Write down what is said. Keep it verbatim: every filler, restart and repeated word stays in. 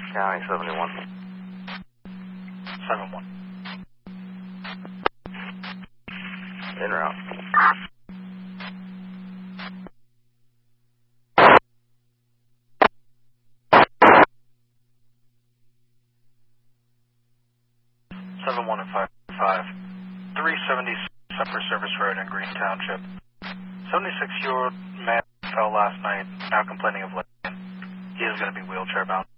County seventy-one. seven one. En route. seven one and five five. three seventy Upper Service Road in Green Township. seventy-six-year-old man fell last night, now complaining of leg pain. He is going to be wheelchair bound.